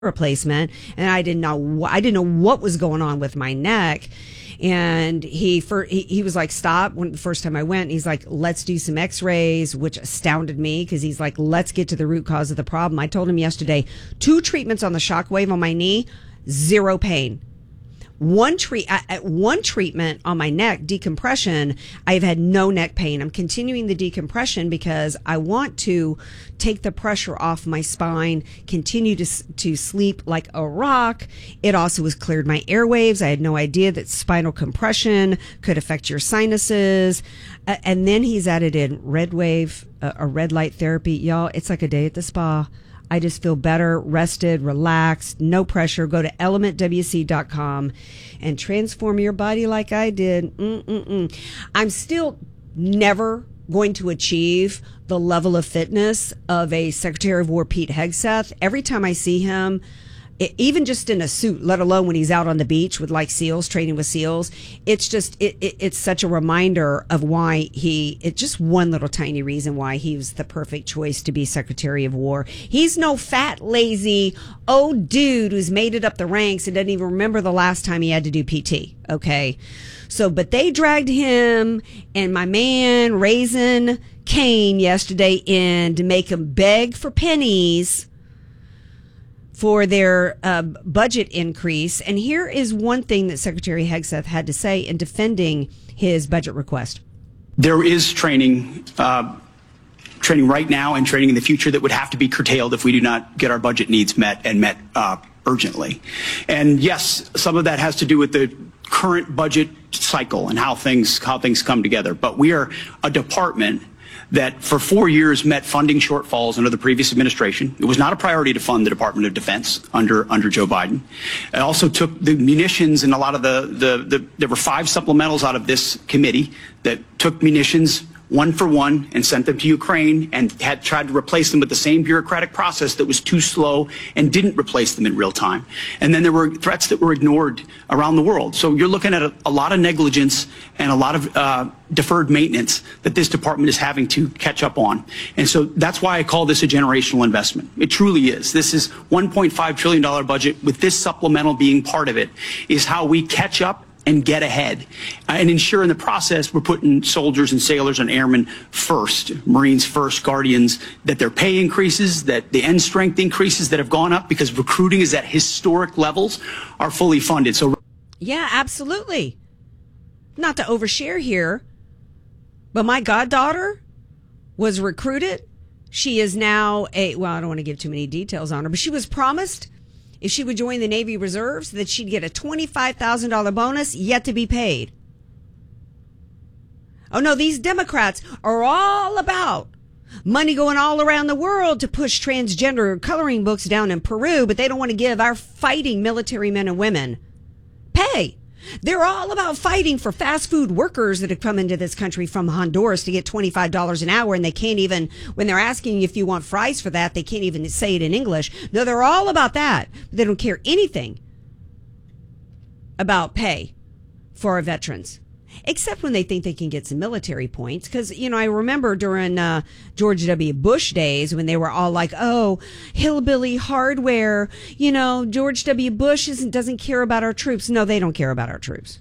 replacement, and I didn't know what was going on with my neck. And he was like, stop. When the first time I went, he's like, let's do some x-rays, which astounded me because he's like, let's get to the root cause of the problem. I told him yesterday, 2 treatments on the shockwave on my knee, 0 pain. One treatment on my neck, decompression, I've had no neck pain. I'm continuing the decompression because I want to take the pressure off my spine, continue to sleep like a rock. It also has cleared my airwaves. I had no idea that spinal compression could affect your sinuses. And then he's added in red wave, a red light therapy. Y'all, it's like a day at the spa. I just feel better, rested, relaxed, no pressure. Go to elementwc.com and transform your body like I did. I'm still never going to achieve the level of fitness of a Secretary of War, Pete Hegseth. Every time I see him, even just in a suit, let alone when he's out on the beach with like SEALs, training with SEALs, it's just, it's such a reminder of why it's just one little tiny reason why he was the perfect choice to be Secretary of War. He's no fat, lazy, old dude who's made it up the ranks and doesn't even remember the last time he had to do PT. Okay. So, but they dragged him and my man, Raisin Kane, yesterday in to make him beg for pennies for their budget increase. And here is one thing that Secretary Hegseth had to say in defending his budget request. There is training right now and training in the future that would have to be curtailed if we do not get our budget needs met and met urgently. And yes, some of that has to do with the current budget cycle and how things come together. But we are a department that for 4 years met funding shortfalls under the previous administration. It was not a priority to fund the Department of Defense under Joe Biden. It also took the munitions and a lot of there were 5 supplementals out of this committee that took munitions one for one and sent them to Ukraine and had tried to replace them with the same bureaucratic process that was too slow and didn't replace them in real time. And then there were threats that were ignored around the world. So you're looking at a lot of negligence and a lot of deferred maintenance that this department is having to catch up on. And so that's why I call this a generational investment. It truly is. This is $1.5 trillion budget with this supplemental being part of it is how we catch up and get ahead and ensure in the process we're putting soldiers and sailors and airmen first, Marines first, Guardians, that their pay increases, that the end strength increases that have gone up because recruiting is at historic levels are fully funded. So yeah, absolutely. Not to overshare here, but my goddaughter was recruited. She is now I don't want to give too many details on her, but she was promised if she would join the Navy Reserves, that she'd get a $25,000 bonus yet to be paid. Oh no, these Democrats are all about money going all around the world to push transgender coloring books down in Peru, but they don't want to give our fighting military men and women pay. They're all about fighting for fast food workers that have come into this country from Honduras to get $25 an hour, and they can't even, when they're asking if you want fries for that, they can't even say it in English. No, they're all about that. They don't care anything about pay for our veterans, except when they think they can get some military points. Because, I remember during George W. Bush days when they were all like, oh, hillbilly hardware, George W. Bush doesn't care about our troops. No, they don't care about our troops.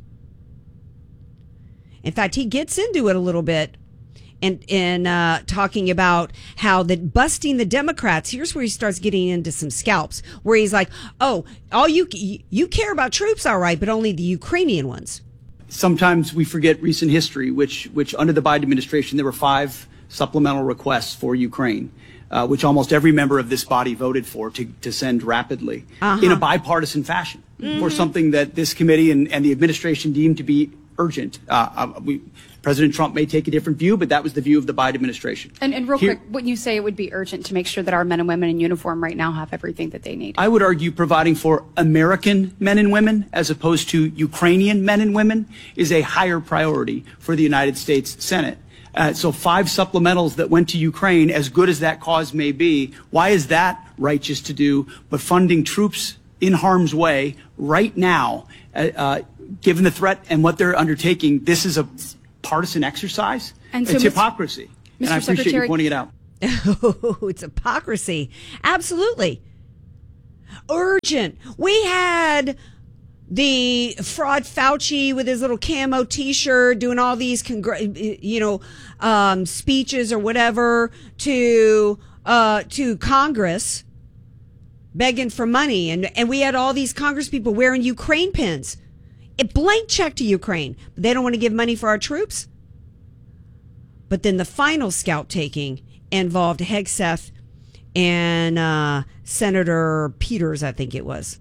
In fact, he gets into it a little bit in talking about how that busting the Democrats. Here's where he starts getting into some scalps, where he's like, oh, all you care about troops, all right, but only the Ukrainian ones. Sometimes we forget recent history, which under the Biden administration, there were 5 supplemental requests for Ukraine, which almost every member of this body voted for to send rapidly in a bipartisan fashion for something that this committee and the administration deemed to be urgent. President Trump may take a different view, but that was the view of the Biden administration. And real quick, wouldn't you say it would be urgent to make sure that our men and women in uniform right now have everything that they need? I would argue providing for American men and women as opposed to Ukrainian men and women is a higher priority for the United States Senate. So 5 supplementals that went to Ukraine, as good as that cause may be, why is that righteous to do? But funding troops in harm's way right now, given the threat and what they're undertaking, this is a partisan exercise. And so it's hypocrisy. Mr. And I appreciate Secretary, you pointing it out. Oh, it's hypocrisy. Absolutely. Urgent. We had the fraud Fauci with his little camo T-shirt doing all these, speeches or whatever to Congress, begging for money, and we had all these Congress people wearing Ukraine pins. A blank check to Ukraine, but they don't want to give money for our troops. But then the final scout taking involved Hegseth and Senator Peters, I think it was.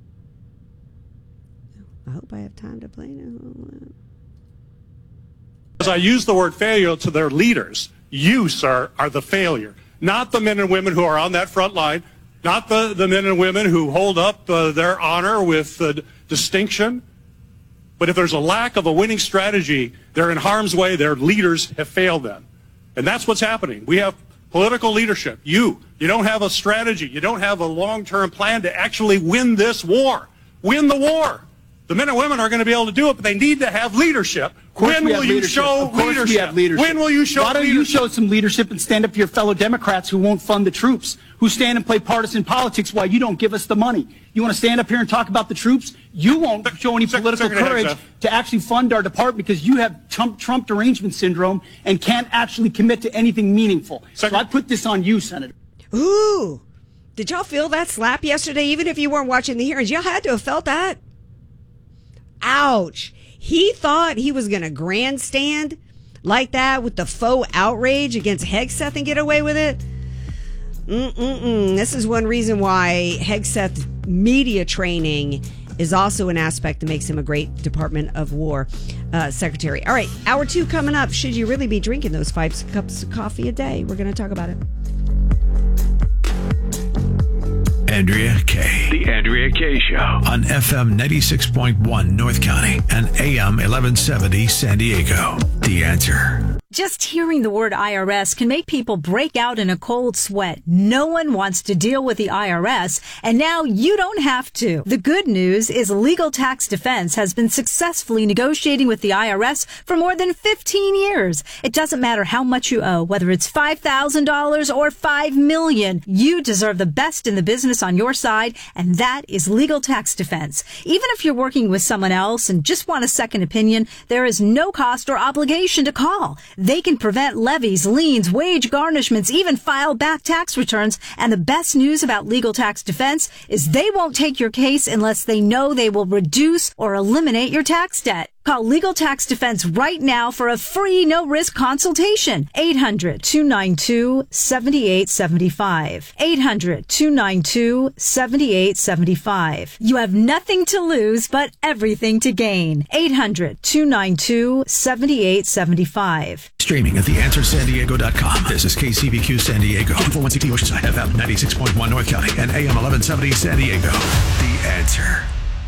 I hope I have time to play now. As I use the word failure to their leaders, you, sir, are the failure. Not the men and women who are on that front line, not the men and women who hold up their honor with distinction. But if there's a lack of a winning strategy, they're in harm's way. Their leaders have failed them. And that's what's happening. We have political leadership. You don't have a strategy. You don't have a long-term plan to actually win this war. Win the war. The men and women are going to be able to do it, but they need to have leadership. When will you show leadership? When will you show leadership? Why don't you show some leadership and stand up to your fellow Democrats who won't fund the troops, who stand and play partisan politics while you don't give us the money? You want to stand up here and talk about the troops? You won't show any political courage to actually fund our department because you have Trump derangement syndrome and can't actually commit to anything meaningful. So I put this on you, Senator. Ooh, did y'all feel that slap yesterday? Even if you weren't watching the hearings, y'all had to have felt that. Ouch. He thought he was going to grandstand like that with the faux outrage against Hegseth and get away with it. This is one reason why Hegseth's media training is also an aspect that makes him a great Department of War secretary. All right, hour 2 coming up. Should you really be drinking those 5 cups of coffee a day? We're going to talk about it. Andrea Kaye. The Andrea Kaye Show. On FM 96.1 North County and AM 1170 San Diego. The Answer. Just hearing the word IRS can make people break out in a cold sweat. No one wants to deal with the IRS, and now you don't have to. The good news is Legal Tax Defense has been successfully negotiating with the IRS for more than 15 years. It doesn't matter how much you owe, whether it's $5,000 or $5 million. You deserve the best in the business on your side, and that is Legal Tax Defense. Even if you're working with someone else and just want a second opinion, there is no cost or obligation to call. They can prevent levies, liens, wage garnishments, even file back tax returns. And the best news about Legal Tax Defense is they won't take your case unless they know they will reduce or eliminate your tax debt. Call Legal Tax Defense right now for a free, no-risk consultation. 800-292-7875. 800-292-7875. You have nothing to lose, but everything to gain. 800-292-7875. Streaming at theanswersandiego.com. This is KCBQ San Diego. 241CT Oceanside, FM 96.1 North County and AM 1170 San Diego. The Answer.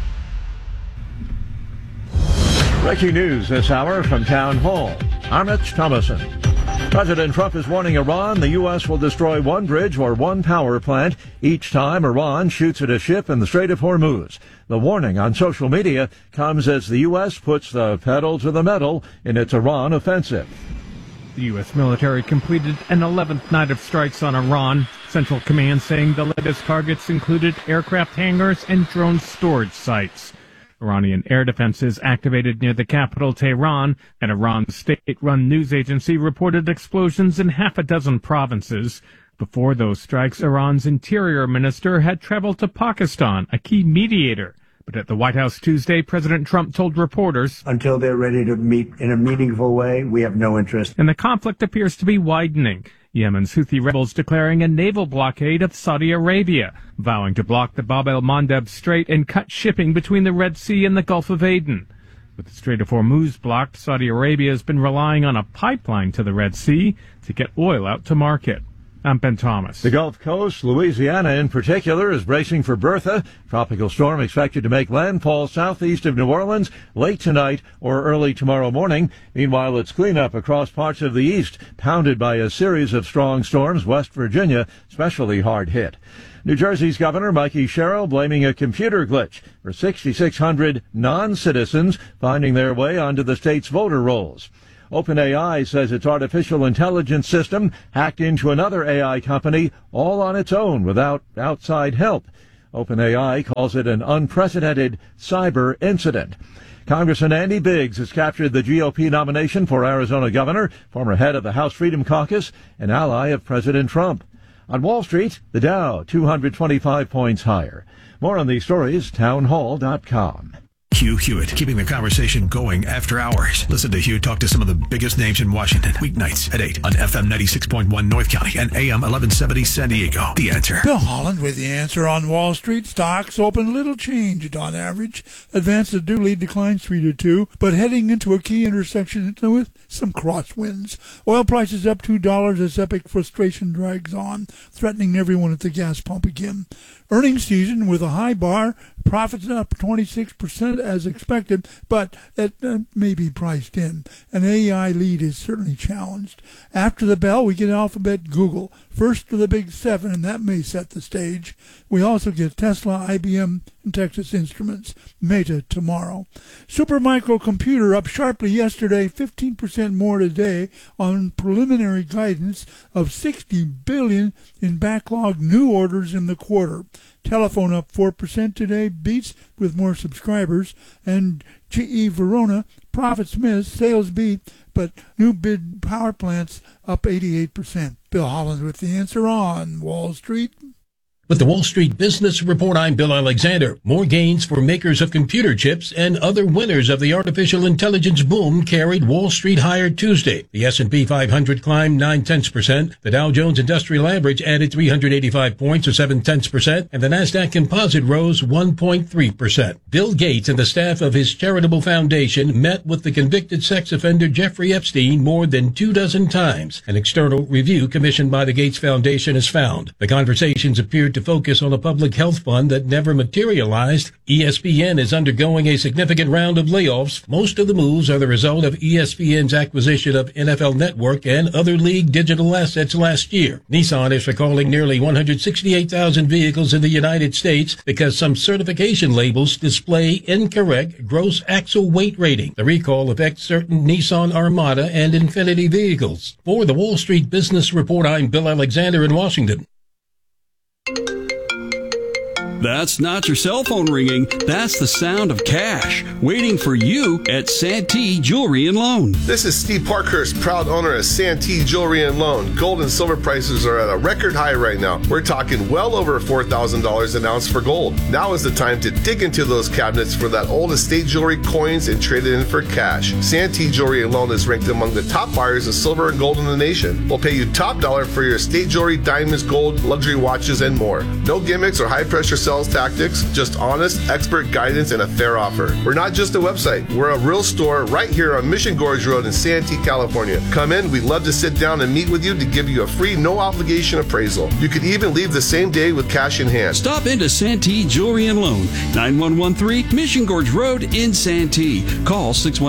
Breaking news this hour from Town Hall. I'm Rich Thomason. President Trump is warning Iran the U.S. will destroy one bridge or one power plant each time Iran shoots at a ship in the Strait of Hormuz. The warning on social media comes as the U.S. puts the pedal to the metal in its Iran offensive. The U.S. military completed an 11th night of strikes on Iran. Central Command saying the latest targets included aircraft hangars and drone storage sites. Iranian air defenses activated near the capital, Tehran. An Iran state-run news agency reported explosions in half a dozen provinces. Before those strikes, Iran's interior minister had traveled to Pakistan, a key mediator. But at the White House Tuesday, President Trump told reporters, until they're ready to meet in a meaningful way, we have no interest. And the conflict appears to be widening. Yemen's Houthi rebels declaring a naval blockade of Saudi Arabia, vowing to block the Bab el-Mandeb Strait and cut shipping between the Red Sea and the Gulf of Aden. With the Strait of Hormuz blocked, Saudi Arabia has been relying on a pipeline to the Red Sea to get oil out to market. I'm Ben Thomas. The Gulf Coast, Louisiana in particular, is bracing for Bertha. Tropical storm expected to make landfall southeast of New Orleans late tonight or early tomorrow morning. Meanwhile, it's cleanup across parts of the east, pounded by a series of strong storms. West Virginia, especially hard hit. New Jersey's Governor Mikey Sherrill blaming a computer glitch for 6,600 non-citizens finding their way onto the state's voter rolls. OpenAI says its artificial intelligence system hacked into another AI company all on its own without outside help. OpenAI calls it an unprecedented cyber incident. Congressman Andy Biggs has captured the GOP nomination for Arizona governor, former head of the House Freedom Caucus, an ally of President Trump. On Wall Street, the Dow 225 points higher. More on these stories, townhall.com. Hugh Hewitt, keeping the conversation going after hours. Listen to Hugh talk to some of the biggest names in Washington. Weeknights at 8 on FM 96.1 North County and AM 1170 San Diego. The Answer. Bill Holland with The Answer on Wall Street. Stocks open little changed on average. Advances do lead declines 3-2, but heading into a key intersection with some crosswinds. Oil prices up $2 as epic frustration drags on, threatening everyone at the gas pump again. Earnings season with a high bar, profits up 26% as expected, but that may be priced in. An AI lead is certainly challenged. After the bell, we get Alphabet Google, first of the big seven, and that may set the stage. We also get Tesla, IBM, and Texas Instruments, Meta tomorrow. Supermicro Computer up sharply yesterday, 15% more today on preliminary guidance of $60 billion in backlog new orders in the quarter. Telephone up 4% today, beats with more subscribers, and GE Verona, profits missed, sales beat, but new bid power plants up 88%. Bill Holland with The Answer on Wall Street. With the Wall Street Business Report, I'm Bill Alexander. More gains for makers of computer chips and other winners of the artificial intelligence boom carried Wall Street higher Tuesday. The S&P 500 climbed 0.9%. The Dow Jones Industrial Average added 385 points or 0.7%, and the Nasdaq Composite rose 1.3%. Bill Gates and the staff of his charitable foundation met with the convicted sex offender Jeffrey Epstein more than 24 times. An external review commissioned by the Gates Foundation has found. The conversations appeared to focus on a public health fund that never materialized. ESPN is undergoing a significant round of layoffs. Most of the moves are the result of ESPN's acquisition of NFL Network and other league digital assets last year. Nissan is recalling nearly 168,000 vehicles in the United States because some certification labels display incorrect gross axle weight rating. The recall affects certain Nissan Armada and Infiniti vehicles. For the Wall Street Business Report, I'm Bill Alexander in Washington. That's not your cell phone ringing. That's the sound of cash waiting for you at Santee Jewelry and Loan. This is Steve Parkhurst, proud owner of Santee Jewelry and Loan. Gold and silver prices are at a record high right now. We're talking well over $4,000 an ounce for gold. Now is the time to dig into those cabinets for that old estate jewelry, coins, and trade it in for cash. Santee Jewelry and Loan is ranked among the top buyers of silver and gold in the nation. We'll pay you top dollar for your estate jewelry, diamonds, gold, luxury watches, and more. No gimmicks or high-pressure sales tactics, just honest, expert guidance and a fair offer. We're not just a website. We're a real store right here on Mission Gorge Road in Santee, California. Come in. We'd love to sit down and meet with you to give you a free, no-obligation appraisal. You could even leave the same day with cash in hand. Stop into Santee Jewelry and Loan, 9113 Mission Gorge Road in Santee. Call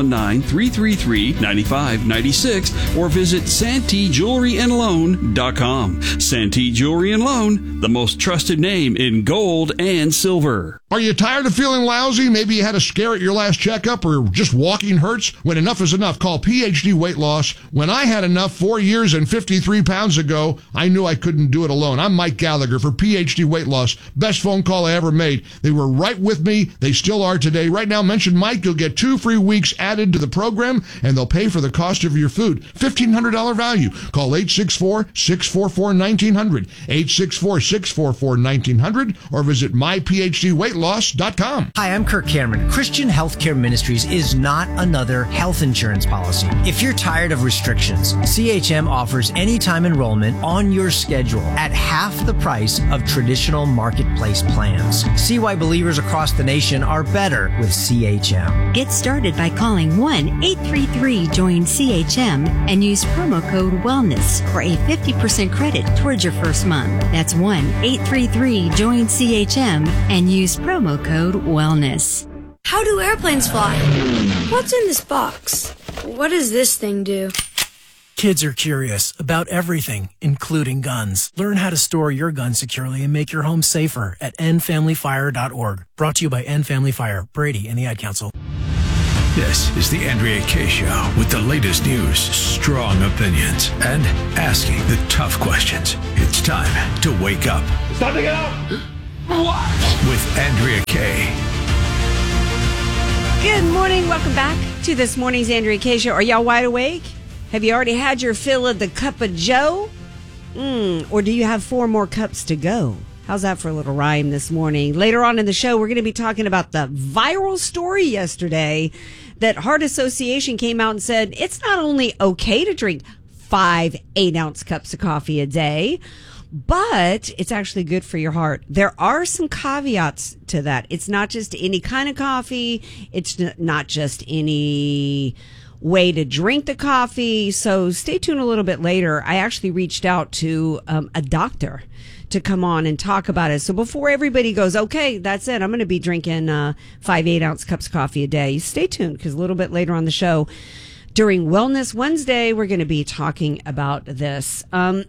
619-333-9596 or visit SanteeJewelryandLoan.com. Santee Jewelry and Loan, the most trusted name in gold and silver. Are you tired of feeling lousy? Maybe you had a scare at your last checkup or just walking hurts? When enough is enough, call PhD Weight Loss. When I had enough 4 years and 53 pounds ago, I knew I couldn't do it alone. I'm Mike Gallagher for PhD Weight Loss. Best phone call I ever made. They were right with me. They still are today. Right now, mention Mike. You'll get 2 free weeks added to the program, and they'll pay for the cost of your food. $1,500 value. Call 864-644-1900, 864-644-1900, or visit myphdweightloss.com. Hi, I'm Kirk Cameron. Christian Healthcare Ministries is not another health insurance policy. If you're tired of restrictions, CHM offers anytime enrollment on your schedule at half the price of traditional marketplace plans. See why believers across the nation are better with CHM. Get started by calling 1-833-JOIN-CHM and use promo code WELLNESS for a 50% credit towards your first month. That's 1-833-JOIN-CHM and use promo code WELLNESS. How do airplanes fly? What's in this box? What does this thing do? Kids are curious about everything, including guns. Learn how to store your gun securely and make your home safer at endfamilyfire.org. Brought to you by End Family Fire, Brady, and the Ad Council. This is the Andrea Kaye Show with the latest news, strong opinions, and asking the tough questions. It's time to wake up. It's time to get up! With Andrea Kaye. Good morning. Welcome back to this morning's Andrea Kaye Show. Are y'all wide awake? Have you already had your fill of the cup of joe? Or do you have 4 more cups to go? How's that for a little rhyme this morning? Later on in the show, we're going to be talking about the viral story yesterday that Heart Association came out and said it's not only okay to drink 5 8-ounce cups of coffee a day, but it's actually good for your heart. There are some caveats to that. It's not just any kind of coffee. It's not just any way to drink the coffee. So stay tuned a little bit later. I actually reached out to a doctor to come on and talk about it. So before everybody goes, okay, that's it, I'm going to be drinking 5 8-ounce cups of coffee a day. Stay tuned, because a little bit later on the show, during Wellness Wednesday, we're going to be talking about this. Got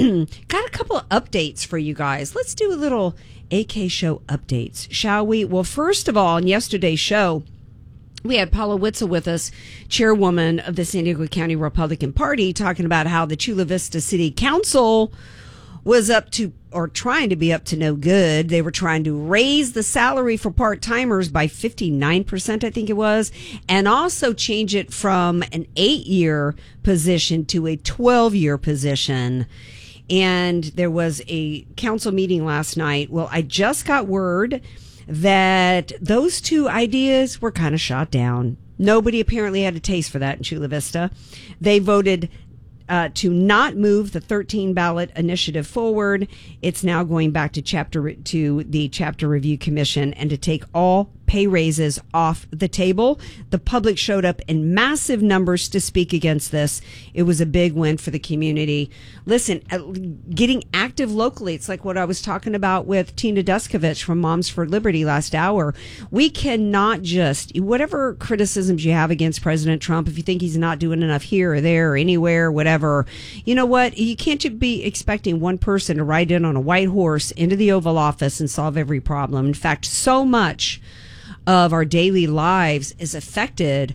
a couple of updates for you guys. Let's do a little AK Show updates, shall we? Well, first of all, in yesterday's show, we had Paula Witzel with us, chairwoman of the San Diego County Republican Party, talking about how the Chula Vista City Council was up to, or trying to be up to no good. They were trying to raise the salary for part-timers by 59%, I think it was, and also change it from an 8-year position to a 12-year position. And there was a council meeting last night. Well, I just got word that those 2 ideas were kind of shot down. Nobody apparently had a taste for that in Chula Vista. They voted to not move the 13 ballot initiative forward. It's now going back to the Chapter Review Commission, and to take all pay raises off the table. The public showed up in massive numbers to speak against this. It was a big win for the community. Listen, getting active locally, it's like what I was talking about with Tina Duskovich from Moms for Liberty last hour. We cannot just, whatever criticisms you have against President Trump, if you think he's not doing enough here or there or anywhere, whatever, you know what? You can't be expecting one person to ride in on a white horse into the Oval Office and solve every problem. In fact, so much of our daily lives is affected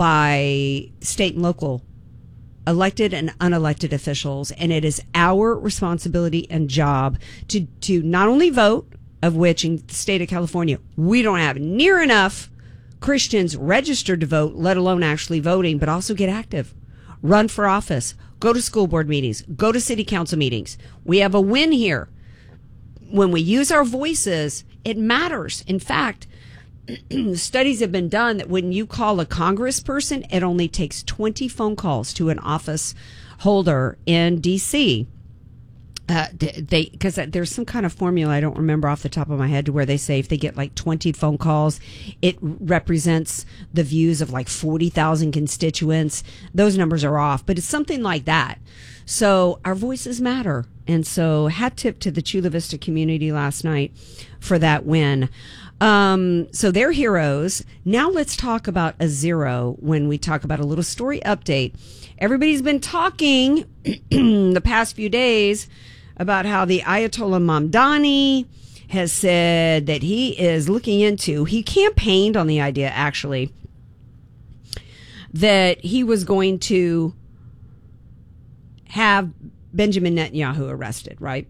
by state and local elected and unelected officials, and it is our responsibility and job to not only vote, of which in the state of California we don't have near enough Christians registered to vote, let alone actually voting, but also get active, run for office, go to school board meetings, go to city council meetings. We have a win here. When we use our voices, it matters. In fact, studies have been done that when you call a congressperson, it only takes 20 phone calls to an office holder in D.C. Because there's some kind of formula, I don't remember off the top of my head, to where they say if they get like 20 phone calls, it represents the views of like 40,000 constituents. Those numbers are off, but it's something like that. So our voices matter. And so hat tip to the Chula Vista community last night for that win. So they're heroes. Now let's talk about a zero when we talk about a little story update. Everybody's been talking the past few days about how the Ayatollah Mamdani has said that he is looking into, he campaigned on the idea actually, that he was going to have Benjamin Netanyahu arrested, right?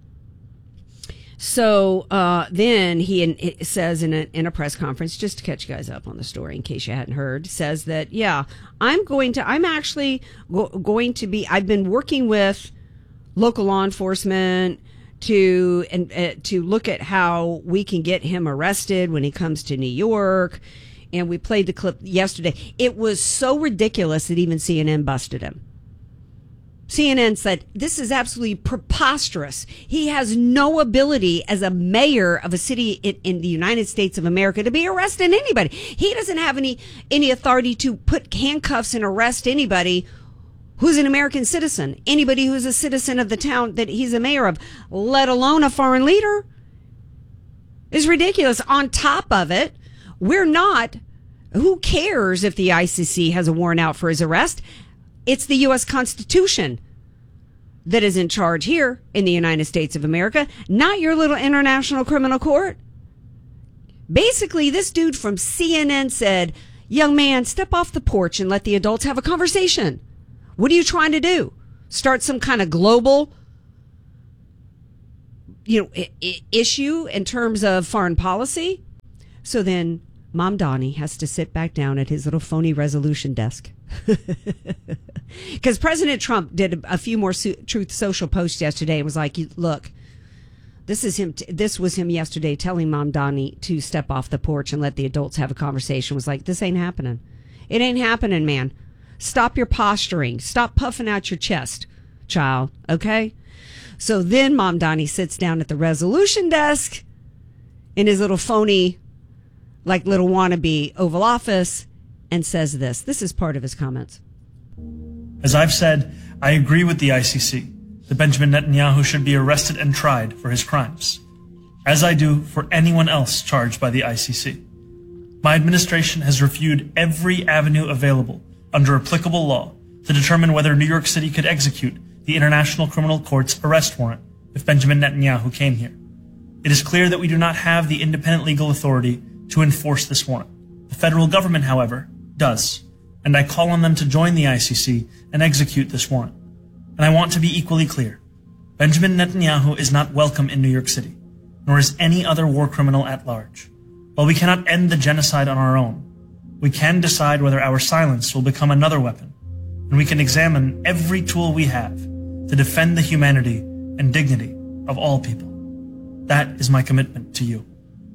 So then he says in a press conference, just to catch you guys up on the story in case you hadn't heard, says that, yeah, I'm actually going to be, I've been working with local law enforcement to look at how we can get him arrested when he comes to New York. And we played the clip yesterday. It was so ridiculous that even CNN busted him. CNN said, this is absolutely preposterous. He has no ability as a mayor of a city in the United States of America to be arresting anybody. He doesn't have any authority to put handcuffs and arrest anybody who's an American citizen, anybody who's a citizen of the town that he's a mayor of, let alone a foreign leader. It's ridiculous. On top of it, who cares if the ICC has a warrant out for his arrest? It's the U.S. Constitution that is in charge here in the United States of America, not your little international criminal court. Basically, this dude from CNN said, young man, step off the porch and let the adults have a conversation. What are you trying to do? Start some kind of global issue in terms of foreign policy. So then Mamdani has to sit back down at his little phony resolution desk. Because President Trump did a few more Truth Social posts yesterday and was like, look, this was him yesterday telling Mamdani to step off the porch and let the adults have a conversation. Was like, this ain't happening. It ain't happening, man. Stop your posturing. Stop puffing out your chest, child. Okay? So then Mamdani sits down at the resolution desk in his little phony, like little wannabe Oval Office and says this. This is part of his comments. As I've said, I agree with the ICC that Benjamin Netanyahu should be arrested and tried for his crimes, as I do for anyone else charged by the ICC. My administration has reviewed every avenue available under applicable law to determine whether New York City could execute the International Criminal Court's arrest warrant if Benjamin Netanyahu came here. It is clear that we do not have the independent legal authority to enforce this warrant. The federal government, however, does, and I call on them to join the ICC and execute this warrant. And I want to be equally clear. Benjamin Netanyahu is not welcome in New York City, nor is any other war criminal at large. While we cannot end the genocide on our own, we can decide whether our silence will become another weapon, and we can examine every tool we have to defend the humanity and dignity of all people. That is my commitment to you.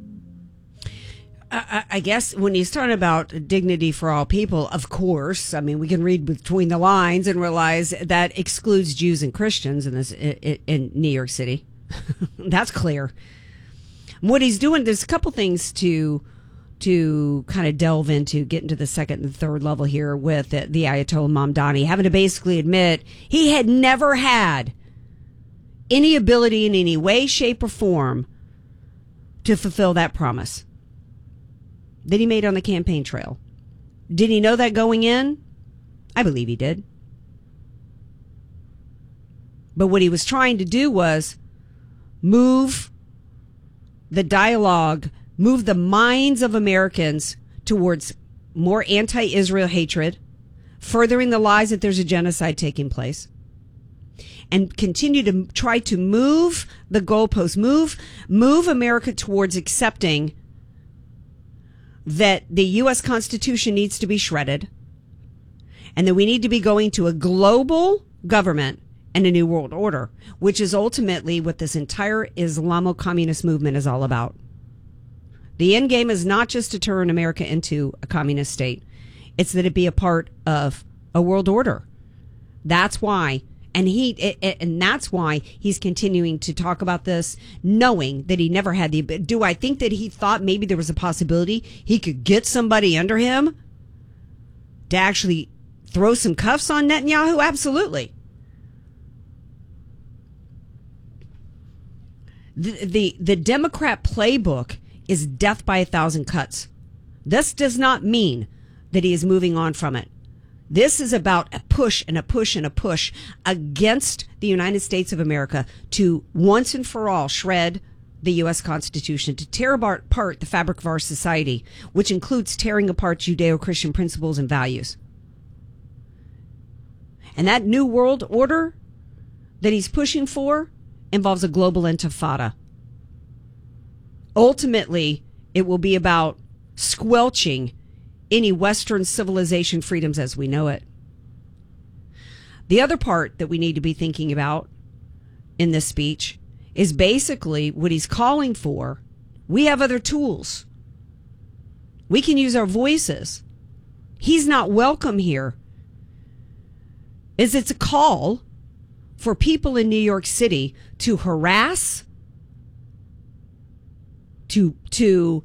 I guess when he's talking about dignity for all people, of course, I mean, we can read between the lines and realize that excludes Jews and Christians in New York City. That's clear. What he's doing, there's a couple things to kind of delve into, get into the second and third level here with the Ayatollah Mamdani, having to basically admit he had never had any ability in any way, shape, or form to fulfill that promise that he made on the campaign trail. Did he know that going in? I believe he did. But what he was trying to do was move the dialogue, move the minds of Americans towards more anti-Israel hatred, furthering the lies that there's a genocide taking place, and continue to try to move the goalposts, move America towards accepting that the U.S. Constitution needs to be shredded and that we need to be going to a global government and a new world order, which is ultimately what this entire Islamo-communist movement is all about. The end game is not just to turn America into a communist state. It's that it be a part of a world order. That's why. And that's why he's continuing to talk about this, knowing that he never had the. Do I think that he thought maybe there was a possibility he could get somebody under him to actually throw some cuffs on Netanyahu? Absolutely. The Democrat playbook is death by 1,000 cuts. This does not mean that he is moving on from it. This is about a push and a push and a push against the United States of America to once and for all shred the U.S. Constitution, to tear apart the fabric of our society, which includes tearing apart Judeo-Christian principles and values. And that new world order that he's pushing for involves a global intifada. Ultimately, it will be about squelching any Western civilization freedoms as we know it. The other part that we need to be thinking about in this speech is basically what he's calling for. We have other tools. We can use our voices. He's not welcome here. It's a call for people in New York City to harass, to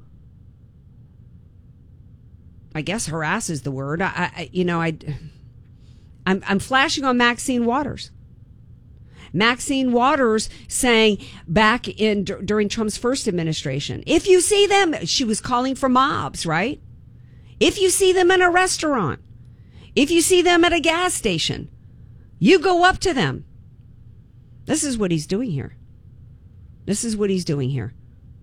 I guess harass is the word. I'm flashing on Maxine Waters. Maxine Waters saying back during Trump's first administration, if you see them, she was calling for mobs, right? If you see them in a restaurant, if you see them at a gas station, you go up to them. This is what he's doing here. This is what he's doing here.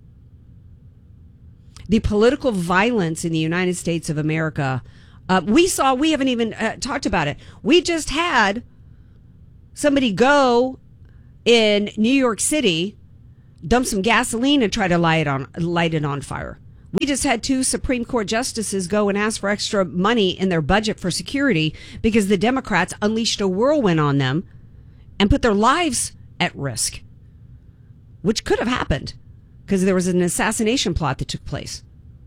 The political violence in the United States of America, we haven't even talked about it. We just had somebody go in New York City dump some gasoline and try to light it on fire. We just had 2 Supreme Court justices go and ask for extra money in their budget for security because the Democrats unleashed a whirlwind on them and put their lives at risk, which could have happened because there was an assassination plot that took place.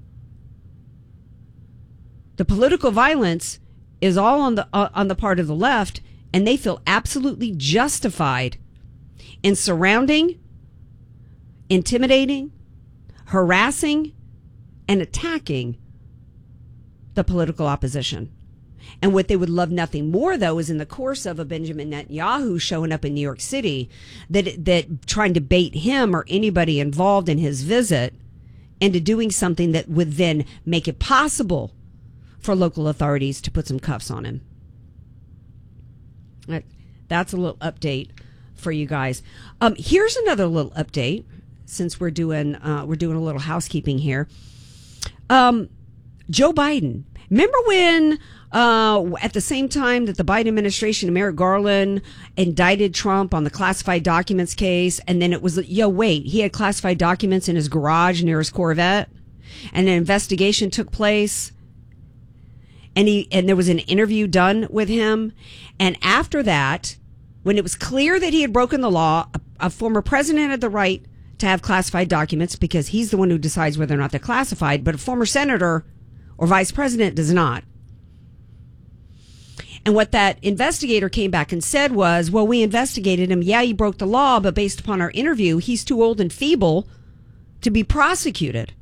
The political violence is all on the part of the left, and they feel absolutely justified in surrounding, intimidating, harassing, and attacking the political opposition. And what they would love nothing more, though, is in the course of a Benjamin Netanyahu showing up in New York City, that trying to bait him or anybody involved in his visit into doing something that would then make it possible for local authorities to put some cuffs on him. That's a little update for you guys. Here's another little update, since we're doing a little housekeeping here. Joe Biden. Remember when at the same time that the Biden administration and Merrick Garland indicted Trump on the classified documents case, and then it was, he had classified documents in his garage near his Corvette, and an investigation took place. And there was an interview done with him. And after that, when it was clear that he had broken the law, a former president had the right to have classified documents because he's the one who decides whether or not they're classified, but a former senator or vice president does not. And what that investigator came back and said was, well, we investigated him. Yeah, he broke the law, but based upon our interview, he's too old and feeble to be prosecuted.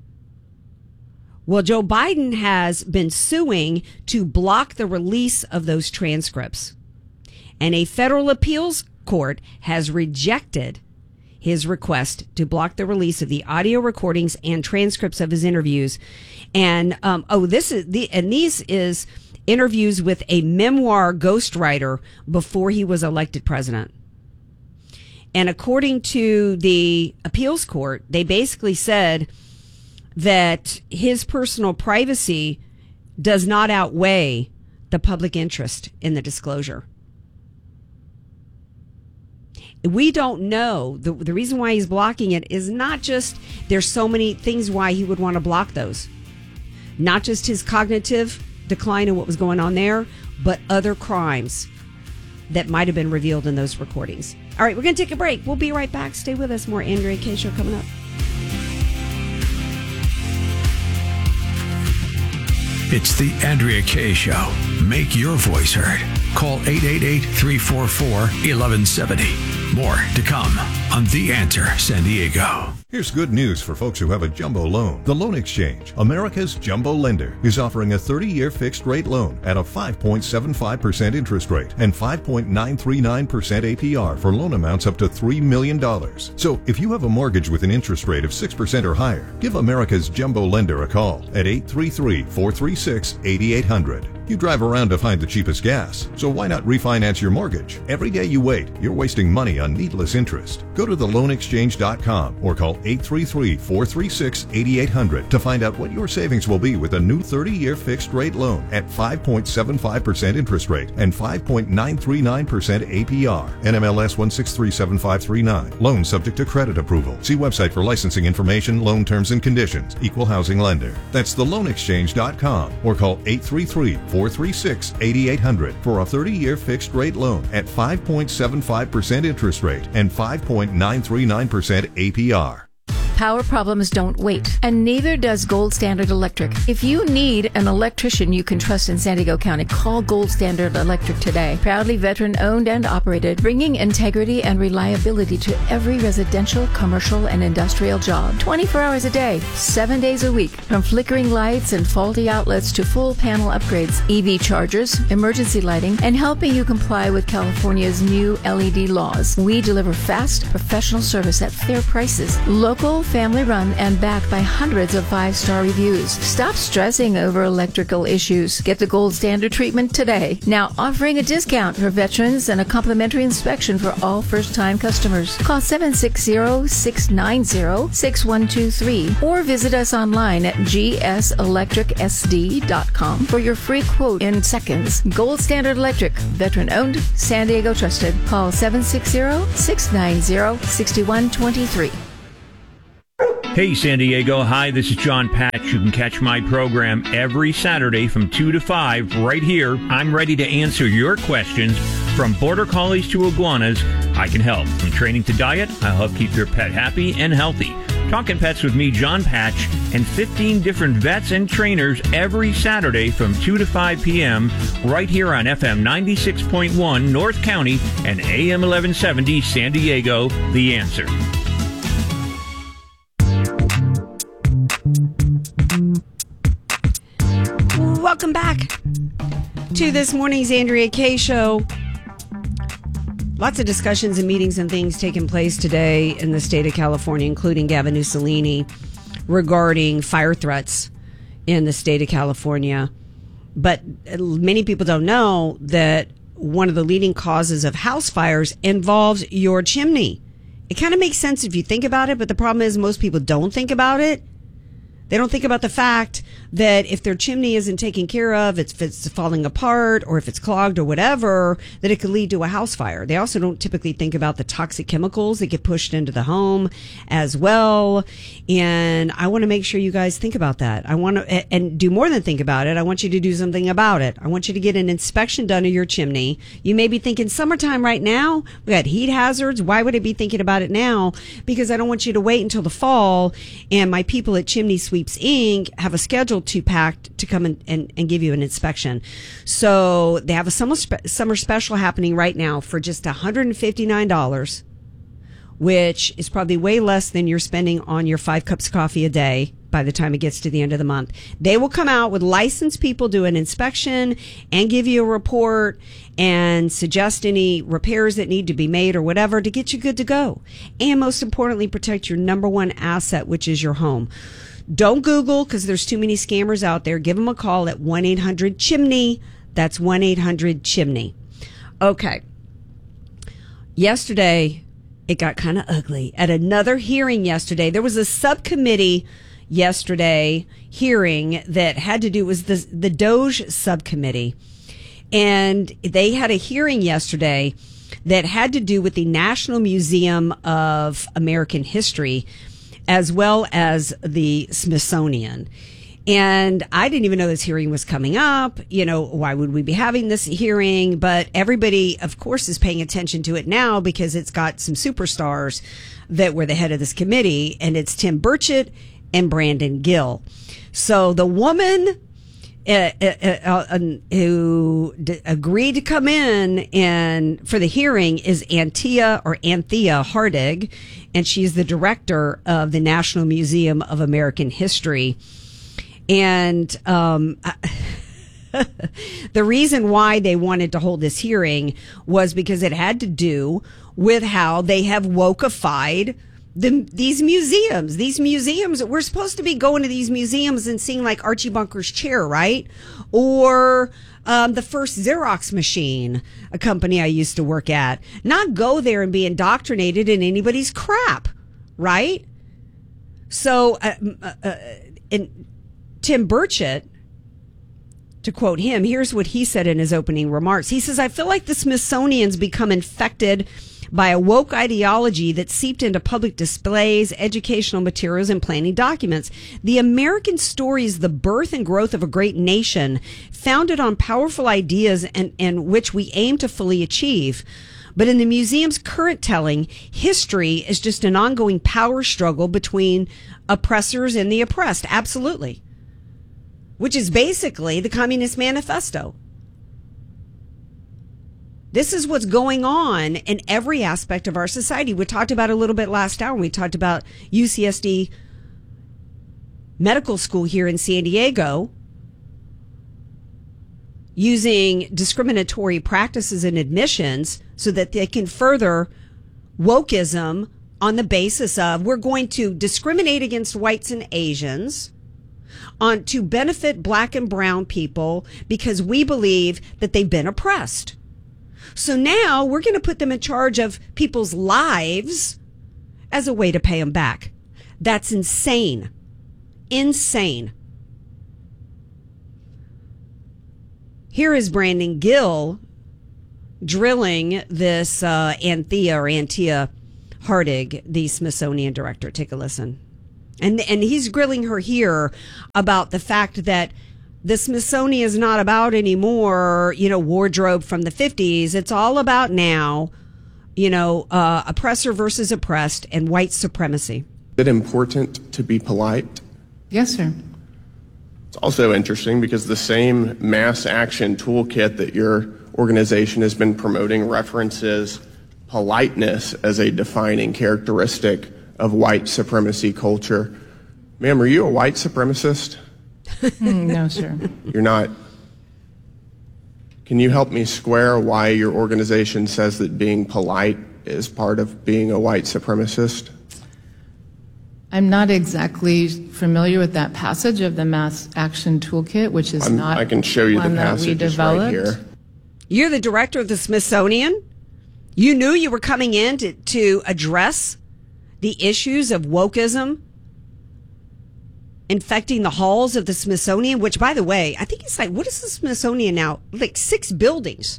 Well, Joe Biden has been suing to block the release of those transcripts. And a federal appeals court has rejected his request to block the release of the audio recordings and transcripts of his interviews. And these is interviews with a memoir ghostwriter before he was elected president. And according to the appeals court, they basically said that his personal privacy does not outweigh the public interest in the disclosure. We don't know. The reason why he's blocking it is not just, there's so many things why he would want to block those. Not just his cognitive decline and what was going on there, but other crimes that might have been revealed in those recordings. All right, we're going to take a break. We'll be right back. Stay with us. More Andrea Kaye Show coming up. It's the Andrea Kaye Show. Make your voice heard. Call 888-344-1170. More to come on The Answer San Diego. Here's good news for folks who have a jumbo loan. The Loan Exchange, America's jumbo lender, is offering a 30-year fixed-rate loan at a 5.75% interest rate and 5.939% APR for loan amounts up to $3 million. So if you have a mortgage with an interest rate of 6% or higher, give America's jumbo lender a call at 833-436-8800. You drive around to find the cheapest gas, so why not refinance your mortgage? Every day you wait, you're wasting money on needless interest. Go to theloanexchange.com or call 833-436-8800 to find out what your savings will be with a new 30-year fixed-rate loan at 5.75% interest rate and 5.939% APR. NMLS 1637539. Loan subject to credit approval. See website for licensing information, loan terms and conditions. Equal housing lender. That's theloanexchange.com or call 833-436-8800 for a 30-year fixed-rate loan at 5.75% interest rate and 5.939% APR. Power problems don't wait, and neither does Gold Standard Electric. If you need an electrician you can trust in San Diego County, call Gold Standard Electric today. Proudly veteran-owned and operated, bringing integrity and reliability to every residential, commercial, and industrial job. 24 hours a day, 7 days a week. From flickering lights and faulty outlets to full panel upgrades, EV chargers, emergency lighting, and helping you comply with California's new LED laws. We deliver fast, professional service at fair prices. Local, family run and backed by hundreds of 5-star reviews. Stop stressing over electrical issues. Get the gold standard treatment today. Now offering a discount for veterans and a complimentary inspection for all first-time customers. Call 760-690-6123 or visit us online at gselectricsd.com for your free quote in seconds. Gold Standard Electric, veteran-owned, San Diego trusted. Call 760-690-6123. Hey San Diego, hi, this is John Patch. You can catch my program every Saturday from 2 to 5 right here. I'm ready to answer your questions. From border collies to iguanas, I can help. From training to diet, I'll help keep your pet happy and healthy. Talking Pets with me, John Patch, and 15 different vets and trainers every Saturday from 2 to 5 p.m. right here on FM 96.1 North County and AM 1170 San Diego, The Answer. Welcome back to this morning's Andrea Kaye Show. Lots of discussions and meetings and things taking place today in the state of California, including Gavin Mussolini, regarding fire threats in the state of California. But many people don't know that one of the leading causes of house fires involves your chimney. It kind of makes sense if you think about it, but the problem is most people don't think about it. They don't think about the fact that if their chimney isn't taken care of, if it's falling apart or if it's clogged or whatever, that it could lead to a house fire. They also don't typically think about the toxic chemicals that get pushed into the home as well. And I want to make sure you guys think about that. I want to, and do more than think about it. I want you to do something about it. I want you to get an inspection done of your chimney. You may be thinking summertime right now. We got heat hazards. Why would I be thinking about it now? Because I don't want you to wait until the fall and my people at Chimney Sweeps Inc. have a schedule to packed to come and give you an inspection. So they have a summer special happening right now for just $159, which is probably way less than you're spending on your 5 cups of coffee a day by the time it gets to the end of the month. They will come out with licensed people, do an inspection and give you a report and suggest any repairs that need to be made or whatever to get you good to go. And most importantly, protect your number one asset, which is your home. Don't Google, because there's too many scammers out there. Give them a call at 1-800-CHIMNEY. That's 1-800-CHIMNEY. Okay. Yesterday, it got kind of ugly. At another hearing yesterday, there was a subcommittee yesterday hearing that had to do with the DOJ subcommittee. And they had a hearing yesterday that had to do with the National Museum of American History, as well as the Smithsonian. And I didn't even know this hearing was coming up. You know, why would we be having this hearing? But everybody, of course, is paying attention to it now because it's got some superstars that were the head of this committee, and it's Tim Burchett and Brandon Gill. So the woman who agreed to come in and for the hearing is Anthea Hardig, and she's the director of the National Museum of American History. And the reason why they wanted to hold this hearing was because it had to do with how they have wokeified these museums. We're supposed to be going to these museums and seeing like Archie Bunker's chair, right? Or the first Xerox machine, a company I used to work at. Not go there and be indoctrinated in anybody's crap, right? So, and Tim Burchett, to quote him, here's what he said in his opening remarks. He says, "I feel like the Smithsonian's become infected by a woke ideology that seeped into public displays, educational materials, and planning documents. The American story is the birth and growth of a great nation, founded on powerful ideas and which we aim to fully achieve. But in the museum's current telling, history is just an ongoing power struggle between oppressors and the oppressed." Absolutely. Which is basically the Communist Manifesto. This is what's going on in every aspect of our society. We talked about it a little bit last hour. We talked about UCSD Medical School here in San Diego using discriminatory practices in admissions so that they can further wokeism on the basis of we're going to discriminate against whites and Asians to benefit black and brown people because we believe that they've been oppressed. So now we're going to put them in charge of people's lives as a way to pay them back. That's insane. Insane. Here is Brandon Gill drilling this Anthea Hardig, the Smithsonian director. Take a listen. And he's grilling her here about the fact that the Smithsonian is not about anymore, wardrobe from the 50s. It's all about now, oppressor versus oppressed and white supremacy. Is it important to be polite? Yes, sir. It's also interesting because the same mass action toolkit that your organization has been promoting references politeness as a defining characteristic of white supremacy culture. Ma'am, are you a white supremacist? No, sir. You're not. Can you help me square why your organization says that being polite is part of being a white supremacist? I'm not exactly familiar with that passage of the Mass Action Toolkit, which is not I can show you one the that we passages right developed. here. You're the director of the Smithsonian? You knew you were coming in to address the issues of wokeism infecting the halls of the Smithsonian, which, by the way, I think it's like, what is the Smithsonian now? Like 6 buildings.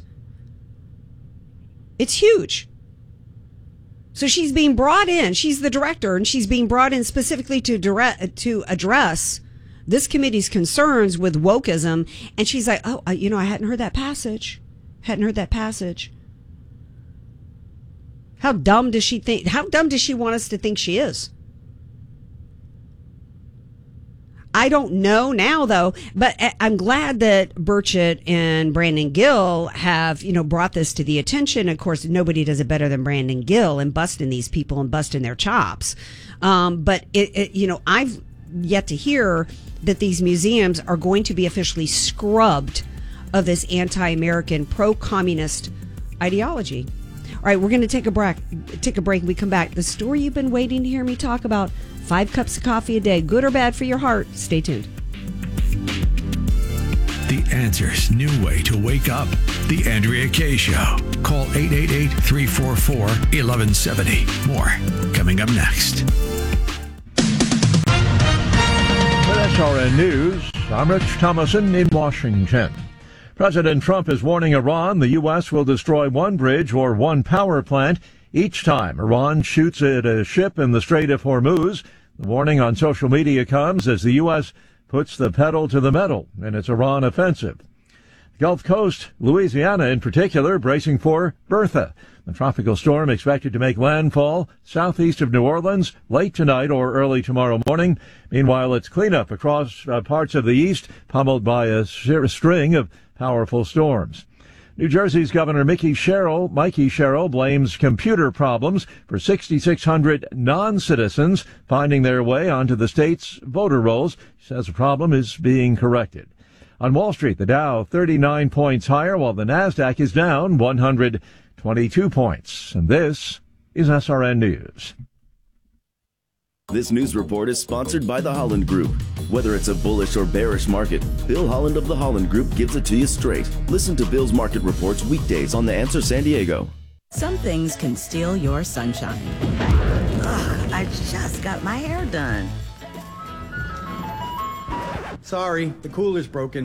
It's huge. So she's being brought in. She's the director, and she's being brought in specifically to address this committee's concerns with wokeism. And she's like, oh, I hadn't heard that passage. How dumb does she think? How dumb does she want us to think she is? I don't know now, though, but I'm glad that Burchett and Brandon Gill have, brought this to the attention. Of course, nobody does it better than Brandon Gill in busting these people and busting their chops. But I've yet to hear that these museums are going to be officially scrubbed of this anti-American, pro-communist ideology. All right, we're going to take a break. When we come back, the story you've been waiting to hear me talk about, 5 cups of coffee a day, good or bad for your heart. Stay tuned. The Answer's new way to wake up. The Andrea Kaye Show. Call 888-344-1170. More coming up next. With SRN News, I'm Rich Thomason in Washington. President Trump is warning Iran the U.S. will destroy one bridge or one power plant each time Iran shoots at a ship in the Strait of Hormuz. The warning on social media comes as the U.S. puts the pedal to the metal in its Iran offensive. Gulf Coast, Louisiana in particular, bracing for Bertha. The tropical storm expected to make landfall southeast of New Orleans late tonight or early tomorrow morning. Meanwhile, it's cleanup across parts of the east, pummeled by a string of powerful storms. New Jersey's Governor Mikey Sherrill blames computer problems for 6,600 non-citizens finding their way onto the state's voter rolls. She says the problem is being corrected. On Wall Street, the Dow 39 points higher, while the Nasdaq is down 122 points. And this is SRN News. This news report is sponsored by the Holland Group. Whether it's a bullish or bearish market, Bill Holland of the Holland Group gives it to you straight. Listen to Bill's market reports weekdays on The Answer San Diego. Some things can steal your sunshine. Ugh, I just got my hair done. Sorry, the cooler's broken.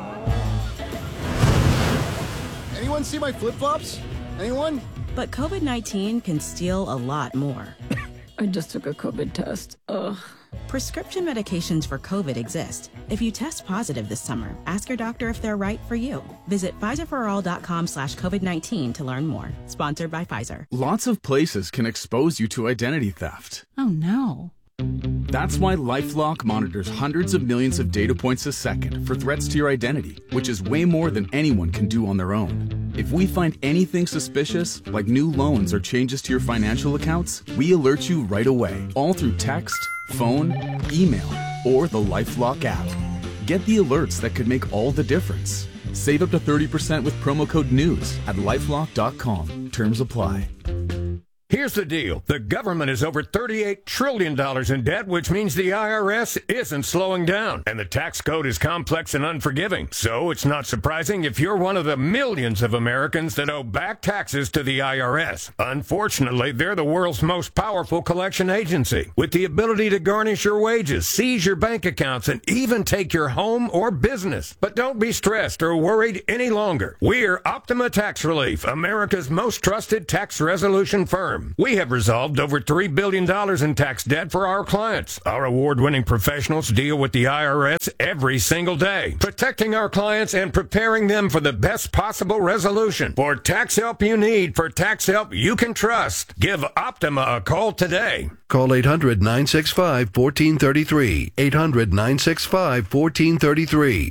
Anyone see my flip-flops? Anyone? But COVID-19 can steal a lot more. I just took a COVID test. Ugh. Prescription medications for COVID exist. If you test positive this summer, ask your doctor if they're right for you. Visit PfizerForAll.com/COVID-19 to learn more. Sponsored by Pfizer. Lots of places can expose you to identity theft. Oh no. That's why LifeLock monitors hundreds of millions of data points a second for threats to your identity, which is way more than anyone can do on their own. If we find anything suspicious, like new loans or changes to your financial accounts, we alert you right away, all through text, phone, email, or the LifeLock app. Get the alerts that could make all the difference. Save up to 30% with promo code NEWS at LifeLock.com. Terms apply. Here's the deal. The government is over $38 trillion in debt, which means the IRS isn't slowing down. And the tax code is complex and unforgiving. So it's not surprising if you're one of the millions of Americans that owe back taxes to the IRS. Unfortunately, they're the world's most powerful collection agency, with the ability to garnish your wages, seize your bank accounts, and even take your home or business. But don't be stressed or worried any longer. We're Optima Tax Relief, America's most trusted tax resolution firm. We have resolved over $3 billion in tax debt for our clients. Our award-winning professionals deal with the IRS every single day, protecting our clients and preparing them for the best possible resolution. For tax help you need, for tax help you can trust, give Optima a call today. Call 800-965-1433. 800-965-1433.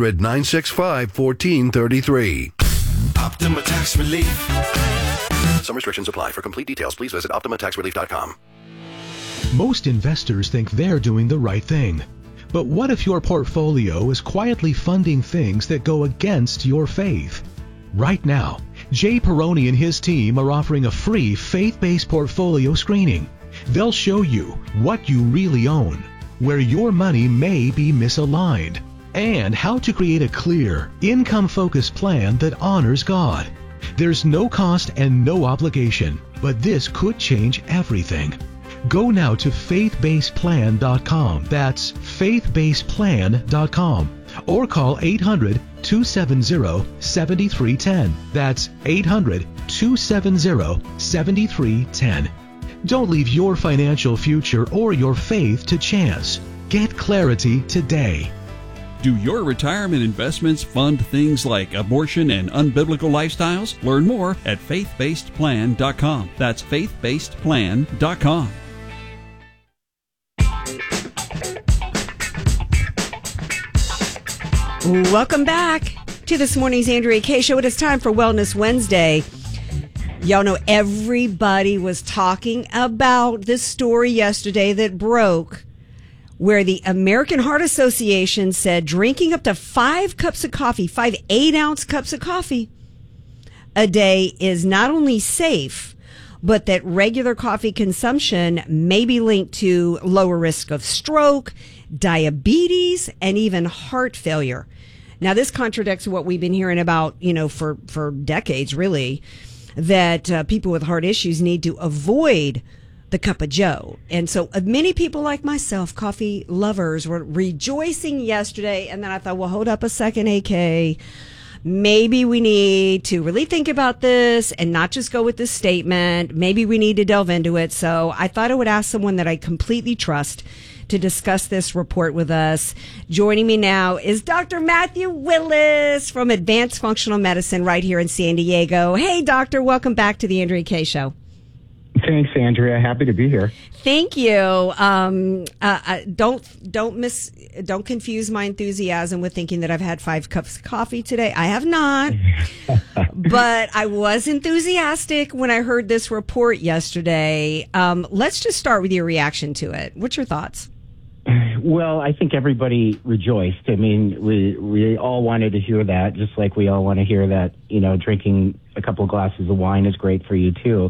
800-965-1433. Optima Tax Relief. Some restrictions apply. For complete details, please visit OptimaTaxRelief.com. Most investors think they're doing the right thing. But what if your portfolio is quietly funding things that go against your faith? Right now, Jay Peroni and his team are offering a free faith-based portfolio screening. They'll show you what you really own, where your money may be misaligned, and how to create a clear, income-focused plan that honors God. There's no cost and no obligation, but this could change everything. Go now to faithbasedplan.com. That's faithbasedplan.com. Or call 800-270-7310. That's 800-270-7310. Don't leave your financial future or your faith to chance. Get clarity today. Do your retirement investments fund things like abortion and unbiblical lifestyles? Learn more at faithbasedplan.com. That's faithbasedplan.com. Welcome back to this morning's Andrea Kaye Show. It is time for Wellness Wednesday. Y'all know everybody was talking about this story yesterday that broke, where the American Heart Association said drinking up to 5 cups of coffee, 5 8-ounce cups of coffee a day is not only safe, but that regular coffee consumption may be linked to lower risk of stroke, diabetes, and even heart failure. Now, this contradicts what we've been hearing about, for decades, really, that people with heart issues need to avoid the cup of joe. And so many people like myself, coffee lovers, were rejoicing yesterday. And then I thought, well, hold up a second, AK. Maybe we need to really think about this and not just go with this statement. Maybe we need to delve into it. So I thought I would ask someone that I completely trust to discuss this report with us. Joining me now is Dr. Matthew Willis from Advanced Functional Medicine right here in San Diego. Hey, doctor, welcome back to the Andrea Kaye Show. Thanks, Andrea. Happy to be here. Thank you. Don't confuse my enthusiasm with thinking that I've had 5 cups of coffee today. I have not, but I was enthusiastic when I heard this report yesterday. Let's just start with your reaction to it. What's your thoughts? Well, I think everybody rejoiced. I mean, we all wanted to hear that, just like we all want to hear that, drinking a couple of glasses of wine is great for you too.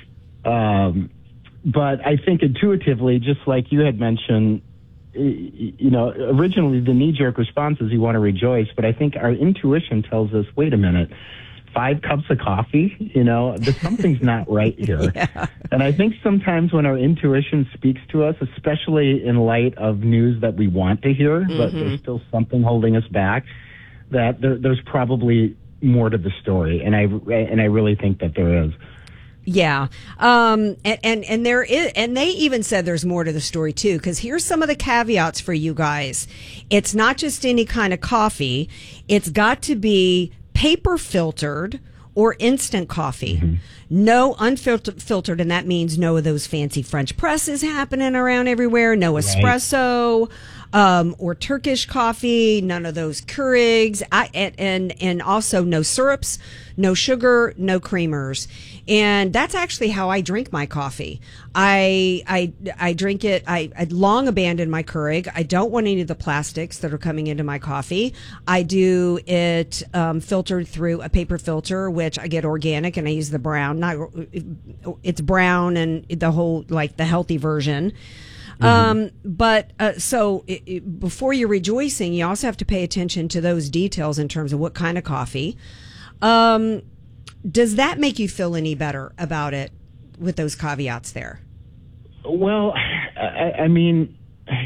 But I think intuitively, just like you had mentioned, originally the knee-jerk response is you want to rejoice, but I think our intuition tells us, wait a minute, 5 cups of coffee, something's not right here. Yeah. And I think sometimes when our intuition speaks to us, especially in light of news that we want to hear, but there's still something holding us back, that there's probably more to the story. And I really think that there is. Yeah. And there is, and they even said there's more to the story too, because here's some of the caveats for you guys. It's not just any kind of coffee. It's got to be paper filtered or instant coffee. Mm-hmm. No unfiltered, and that means no of those fancy French presses happening around everywhere. No espresso. or Turkish coffee, none of those Keurigs, and also no syrups, no sugar, no creamers. And that's actually how I drink my coffee. I drink it. I long abandoned my Keurig. I don't want any of the plastics that are coming into my coffee. I do it filtered through a paper filter, which I get organic, and I use the brown. It's brown and the whole, like the healthy version. Before you're rejoicing, you also have to pay attention to those details in terms of what kind of coffee. Does that make you feel any better about it with those caveats there? Well, I mean,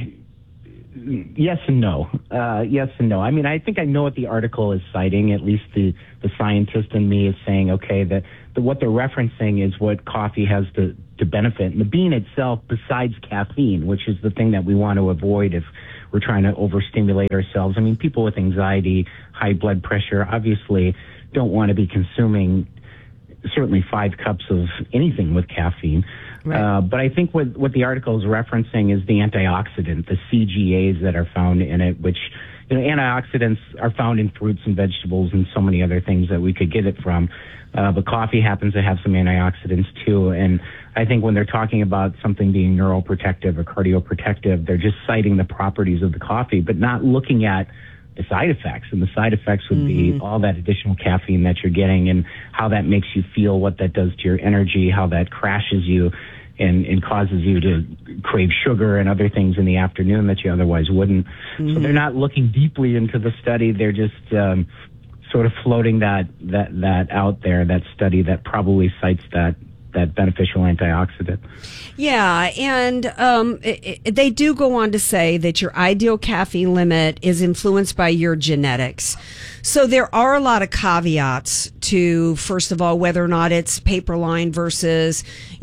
yes and no. Yes and no. I mean, I think I know what the article is citing. At least the scientist in me is saying, okay, that what they're referencing is what coffee has to benefit. And the bean itself, besides caffeine, which is the thing that we want to avoid if we're trying to overstimulate ourselves. I mean, people with anxiety, high blood pressure, obviously don't want to be consuming certainly 5 cups of anything with caffeine. Right. But I think what the article is referencing is the antioxidant, the CGAs that are found in it, which, antioxidants are found in fruits and vegetables and so many other things that we could get it from. But coffee happens to have some antioxidants too. And I think when they're talking about something being neuroprotective or cardioprotective, they're just citing the properties of the coffee, but not looking at the side effects. And the side effects would be all that additional caffeine that you're getting and how that makes you feel, what that does to your energy, how that crashes you and causes you to crave sugar and other things in the afternoon that you otherwise wouldn't. So they're not looking deeply into the study. They're just sort of floating that out there, that study that probably cites that beneficial antioxidant. Yeah, and they do go on to say that your ideal caffeine limit is influenced by your genetics. So there are a lot of caveats to, first of all, whether or not it's paper lined versus,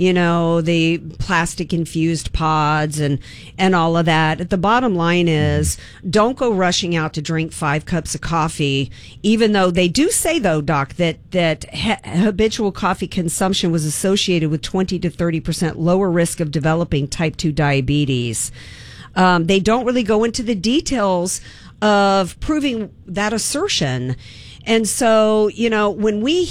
the plastic infused pods and all of that. The bottom line is don't go rushing out to drink 5 cups of coffee, even though they do say, though, Doc, that habitual coffee consumption was associated with 20 to 30% lower risk of developing type 2 diabetes. They don't really go into the details of proving that assertion. And so, when we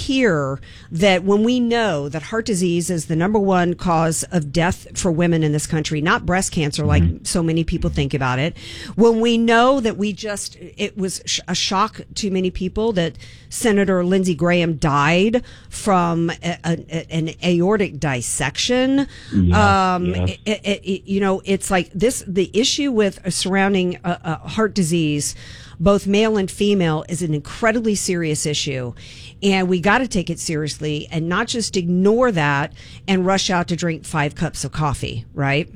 know that heart disease is the number one cause of death for women in this country, not breast cancer like so many people think about it, when we know that it was a shock to many people that Senator Lindsey Graham died from an aortic dissection. Yes. It's like the issue with surrounding heart disease, both male and female, is an incredibly serious issue. And we got to take it seriously and not just ignore that and rush out to drink 5 cups of coffee, right?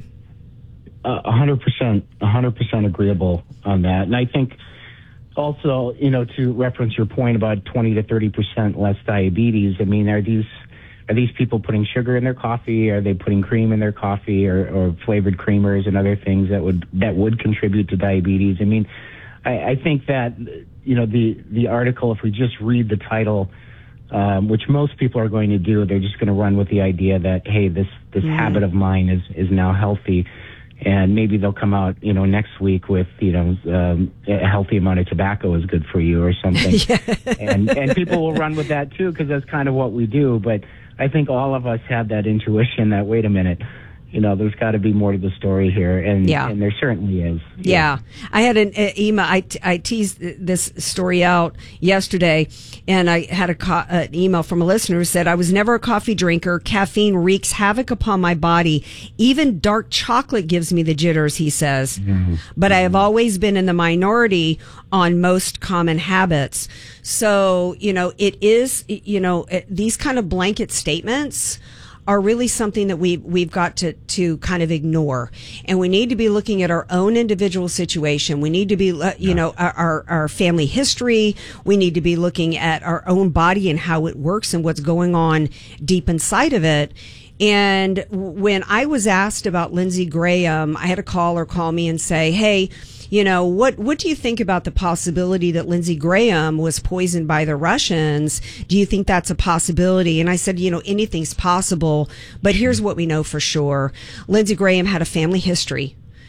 100% agreeable on that. And I think also, to reference your point about 20 to 30% less diabetes, I mean, are these people putting sugar in their coffee? Are they putting cream in their coffee or flavored creamers and other things that would contribute to diabetes? I mean, I think that, the article, if we just read the title, which most people are going to do, they're just going to run with the idea that, hey, this habit of mine is now healthy. And maybe they'll come out, next week with, a healthy amount of tobacco is good for you or something. and people will run with that too, because that's kind of what we do. But I think all of us have that intuition that, wait a minute, there's got to be more to the story here, and there certainly is. Yeah. I had an email. I teased this story out yesterday, and I had an email from a listener who said, I was never a coffee drinker. Caffeine wreaks havoc upon my body. Even dark chocolate gives me the jitters, he says. But I have always been in the minority on most common habits. So, it is, these kind of blanket statements are really something that we've got to kind of ignore. And we need to be looking at our own individual situation. We need to be, our family history. We need to be looking at our own body and how it works and what's going on deep inside of it. And when I was asked about Lindsey Graham, I had a caller call me and say, hey, what do you think about the possibility that Lindsey Graham was poisoned by the Russians? Do you think that's a possibility? And I said, anything's possible, but here's what we know for sure. Lindsey Graham had a family history.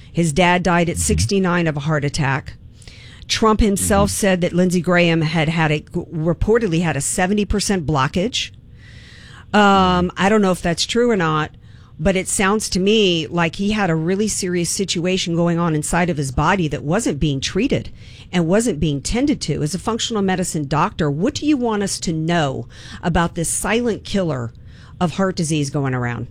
His dad died at 69 of a heart attack. Trump himself said that Lindsey Graham reportedly had a 70% blockage. I don't know if that's true or not, but it sounds to me like he had a really serious situation going on inside of his body that wasn't being treated and wasn't being tended to. As a functional medicine doctor, what do you want us to know about this silent killer of heart disease going around?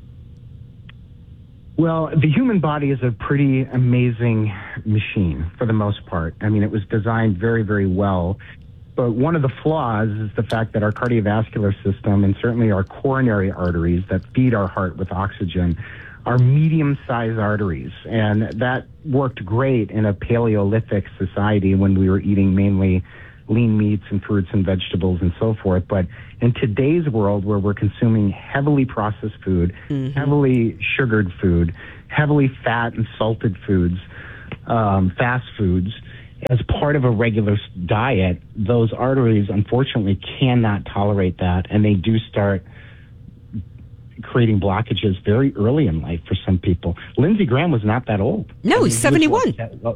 Well, the human body is a pretty amazing machine for the most part. I mean, it was designed very, very well. But one of the flaws is the fact that our cardiovascular system and certainly our coronary arteries that feed our heart with oxygen are medium-sized arteries. And that worked great in a Paleolithic society when we were eating mainly lean meats and fruits and vegetables and so forth. But in today's world where we're consuming heavily processed food, heavily sugared food, heavily fat and salted foods, fast foods, as part of a regular diet, those arteries unfortunately cannot tolerate that, and they do start creating blockages very early in life for some people. Lindsey Graham was not that old. No, he's 71.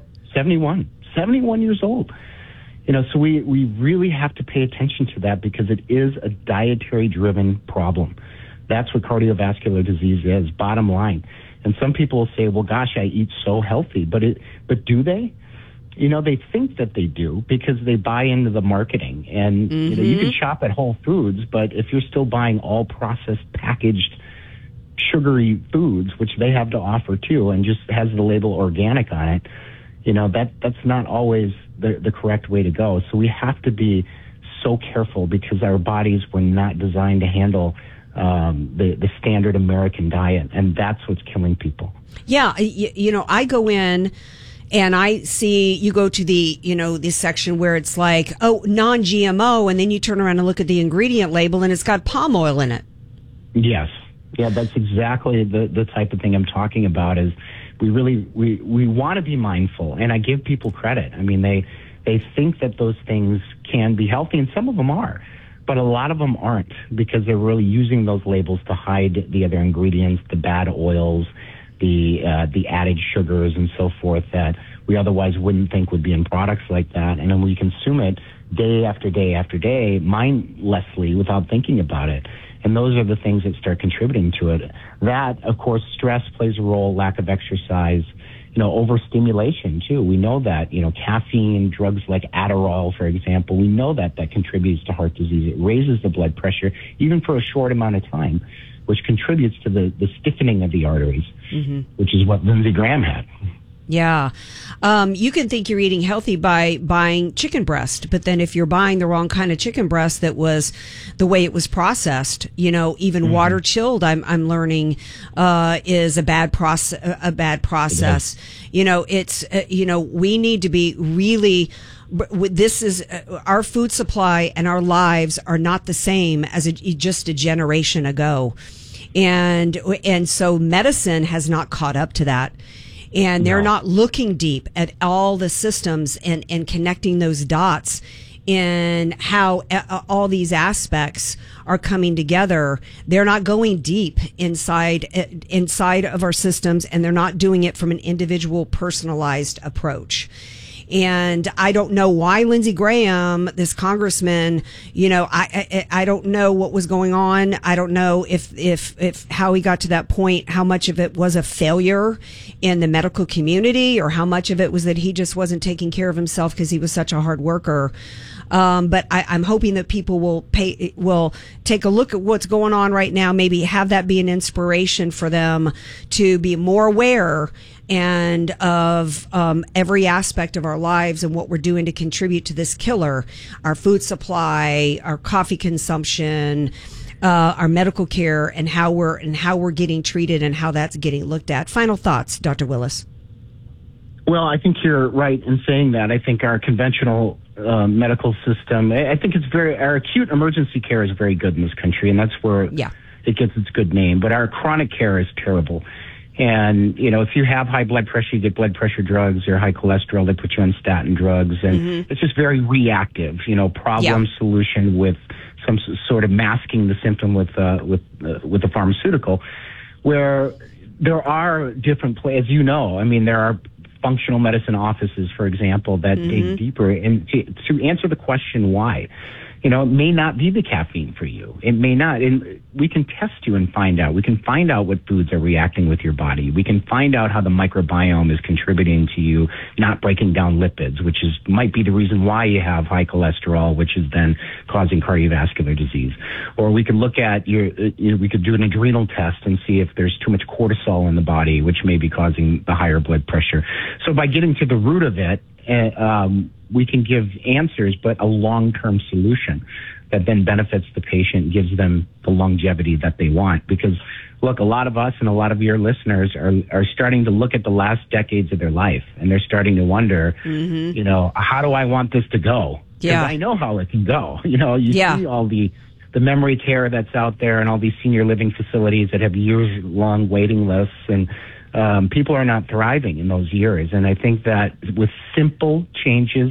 71 years old. You know, so we really have to pay attention to that because it is a dietary-driven problem. That's what cardiovascular disease is, bottom line. And some people will say, well, gosh, I eat so healthy. But do they? You know, they think that they do because they buy into the marketing. And you know, you can shop at Whole Foods, but if you're still buying all processed, packaged, sugary foods, which they have to offer too, and just has the label organic on it, you know, that's not always the correct way to go. So we have to be so careful because our bodies were not designed to handle the standard American diet, and that's what's killing people. Yeah, you know, I go in and I see you go to the, you know, this section where it's like, oh, non-GMO, and then you turn around and look at the ingredient label and it's got palm oil in it. Yes. Yeah, that's exactly the type of thing I'm talking about is we want to be mindful, and I give people credit. I mean, they think that those things can be healthy, and some of them are, but a lot of them aren't because they're really using those labels to hide the other ingredients, the bad oils, the added sugars and so forth that we otherwise wouldn't think would be in products like that. And then we consume it day after day after day, mindlessly, without thinking about it. And those are the things that start contributing to it. That, of course, stress plays a role, lack of exercise, you know, overstimulation too. We know that, you know, caffeine, drugs like Adderall, for example, we know that contributes to heart disease. It raises the blood pressure, even for a short amount of time, which contributes to the stiffening of the arteries, which is what Lindsey Graham had. Yeah. You can think you're eating healthy by buying chicken breast, but then if you're buying the wrong kind of chicken breast that was the way it was processed, you know, even water chilled, I'm learning, is a bad process. You know, it's, you know, we need to be really, this is our food supply and our lives are not the same as just a generation ago. And so medicine has not caught up to that. And they're not looking deep at all the systems and connecting those dots in how all these aspects are coming together. They're not going deep inside of our systems, and they're not doing it from an individual personalized approach. And I don't know why Lindsey Graham, this congressman, you know, I don't know what was going on. I don't know if how he got to that point, how much of it was a failure in the medical community or how much of it was that he just wasn't taking care of himself because he was such a hard worker. But I'm hoping that people will take a look at what's going on right now, maybe have that be an inspiration for them to be more aware and of every aspect of our lives and what we're doing to contribute to this killer, our food supply, our coffee consumption, our medical care, and how we're getting treated and how that's getting looked at. Final thoughts, Dr. Willis. Well, I think you're right in saying that. I think our conventional medical system, I think our acute emergency care is very good in this country, and that's where it gets its good name. But our chronic care is terrible. And, you know, if you have high blood pressure, you get blood pressure drugs, or high cholesterol, they put you on statin drugs. And it's just very reactive, you know, problem solution with some sort of masking the symptom with a pharmaceutical, where There are different places, you know. I mean, there are functional medicine offices, for example, that dig deeper. And to answer the question why, it may not be the caffeine for you. It may not. And we can test you and find out. We can find out what foods are reacting with your body. We can find out how the microbiome is contributing to you not breaking down lipids, which might be the reason why you have high cholesterol, which is then causing cardiovascular disease. Or we could look at we could do an adrenal test and see if there's too much cortisol in the body, which may be causing the higher blood pressure. So by getting to the root of it, we can give answers, but a long-term solution that then benefits the patient, gives them the longevity that they want. Because, look, a lot of us and a lot of your listeners are starting to look at the last decades of their life, and they're starting to wonder, how do I want this to go? Yeah. Because I know how it can go. You see all the memory care that's out there and all these senior living facilities that have years-long waiting lists, and people are not thriving in those years. And I think that with simple changes